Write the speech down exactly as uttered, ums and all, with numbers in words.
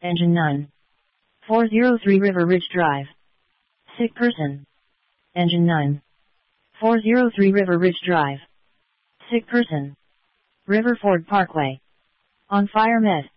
Engine nine. four oh three River Ridge Drive. Sick person. Engine nine. four oh three River Ridge Drive. Sick person. Riverford Parkway. On fire med.